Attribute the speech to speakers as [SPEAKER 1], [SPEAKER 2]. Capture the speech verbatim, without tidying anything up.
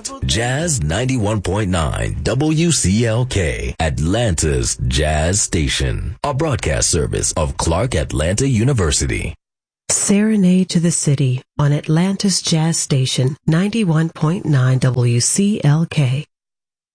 [SPEAKER 1] at Jazz ninety-one point nine W C L K, Atlanta's Jazz Station, a broadcast service of Clark Atlanta University.
[SPEAKER 2] Serenade to the City on Atlanta's Jazz Station, ninety-one point nine W C L K.